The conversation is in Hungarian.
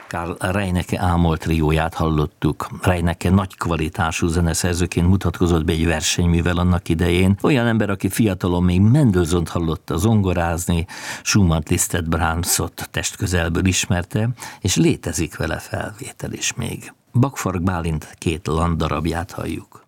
Karl Reinecke ámol trióját hallottuk. Reinecke nagy kvalitású zeneszerzőként mutatkozott be egy versenyművel annak idején. Olyan ember, aki fiatalon még Mendelssohnt hallotta zongorázni, Schumann-t, Lisztet, Brahmsot testközelből ismerte, és létezik vele felvétel is még. Bakfark Bálint 2 Land darabját halljuk.